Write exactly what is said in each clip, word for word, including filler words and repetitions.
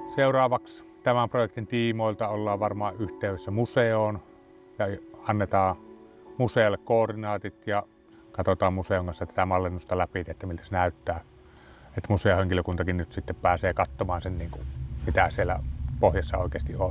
Seuraavaksi tämän projektin tiimoilta ollaan varmaan yhteydessä museoon ja annetaan museolle koordinaatit ja katsotaan museon kanssa tätä mallinnusta läpi, että miltä se näyttää. Että museohenkilökuntakin nyt sitten pääsee katsomaan sen, niin kuin, mitä siellä pohjassa oikeasti on.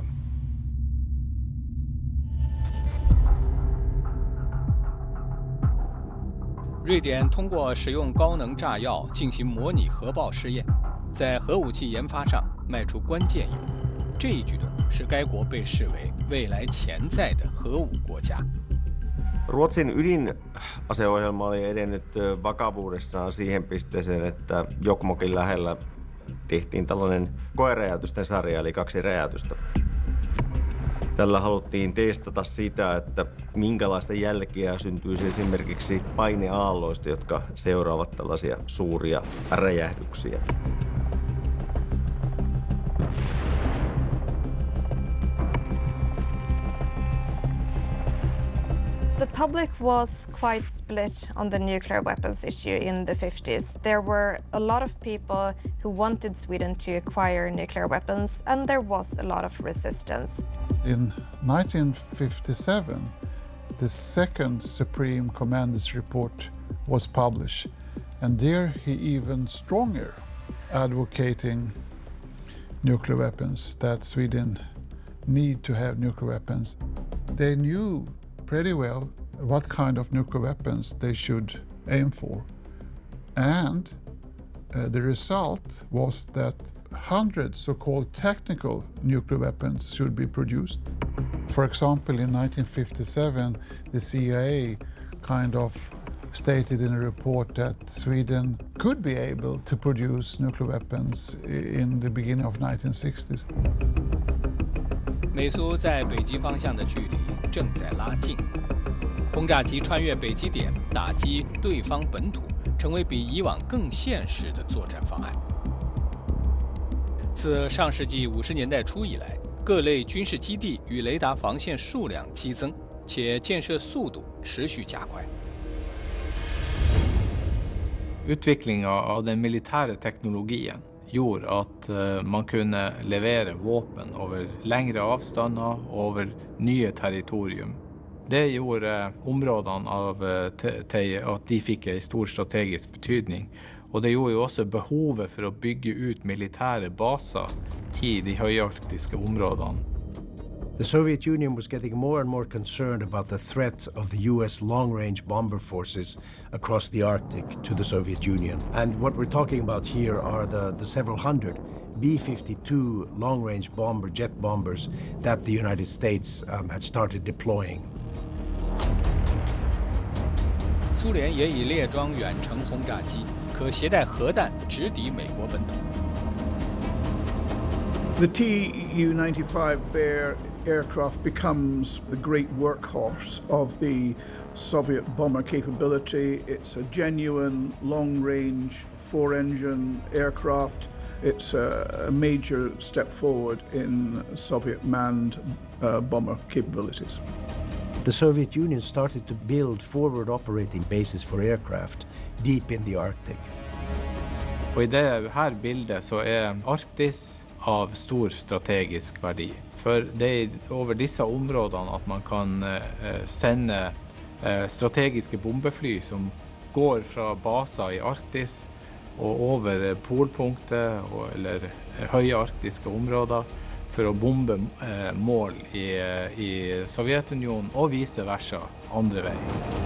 瑞典通过使用高能炸药进行模拟核爆试验，在核武器研发上迈出关键一步。这一举动使该国被视为未来潜在的核武国家。 Ruotsin ydinaseohjelma oli edennyt vakavuudessaan siihen pisteeseen, että Jokkmokin lähellä tehtiin tällainen koeräjäytysten sarja, eli kaksi räjäytystä. Tällä haluttiin testata sitä, että minkälaista jälkeä syntyisi esimerkiksi paineaalloista, jotka seuraavat tällaisia suuria räjähdyksiä. The public was quite split on the nuclear weapons issue in the fifties. There were a lot of people who wanted Sweden to acquire nuclear weapons, and there was a lot of resistance. In nineteen fifty-seven, the second Supreme Commander's report was published, and there he even stronger advocating nuclear weapons, that Sweden need to have nuclear weapons. They knew pretty well what kind of nuclear weapons they should aim for. And uh, the result was that hundreds so-called technical nuclear weapons should be produced. For example, in nineteen fifty-seven, the C I A kind of stated in a report that Sweden could be able to produce nuclear weapons in the beginning of nineteen sixties. 美苏在北极方向的距离正在拉近，轰炸机穿越北极点打击对方本土，成为比以往更现实的作战方案。自上世纪五十年代初以来，各类军事基地与雷达防线数量激增，且建设速度持续加快。 Utviklinga av den militära teknologien gjorde at man kunne levere våpen over lengre avstander og over nye territorium. Det gjorde områdene av til at de fikk en stor strategisk betydning, og det gjorde jo også behovet for å bygge ut militære baser i de høyarktiske områdene. The Soviet Union was getting more and more concerned about the threat of the U S long-range bomber forces across the Arctic to the Soviet Union. And what we're talking about here are the, the several hundred B fifty-two long-range bomber jet bombers that the United States um, had started deploying. 苏联也已列装远程轰炸机，可携带核弹直抵美国本土。 The T U ninety-five Bear aircraft becomes the great workhorse of the Soviet bomber capability. It's a genuine long-range four-engine aircraft. It's a, a major step forward in Soviet manned uh, bomber capabilities. The Soviet Union started to build forward operating bases for aircraft deep in the Arctic. Og i det her bildet så er Arktis av stor strategisk verdi. For det er over disse områdene at man kan eh, sende eh, strategiske bombefly som går fra baser i Arktis og over polpunktet og, eller eh, høye arktiske områder for å bombe eh, mål i, i Sovjetunionen og vice versa andre vei.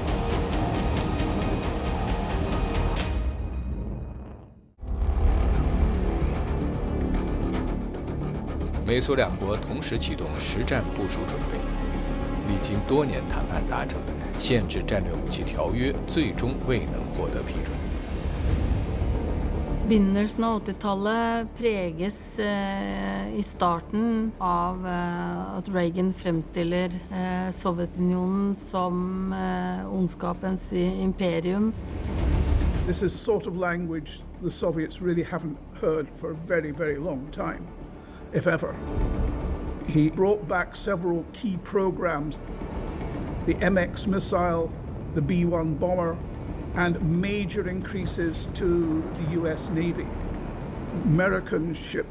美苏两国同时启动实战部署准备，历经多年谈判达成的限制战略武器条约最终未能獲得批准。 Begynnelsen av åttitallet preges eh, i starten av eh, at Reagan fremstiller eh, Sovjetunionen som eh, ondskapens imperium. This is sort of language the Soviets really haven't heard for a very, very long time, if ever. He brought back several key programs, the M X missile, the B one bomber, and major increases to the U S Navy. American ships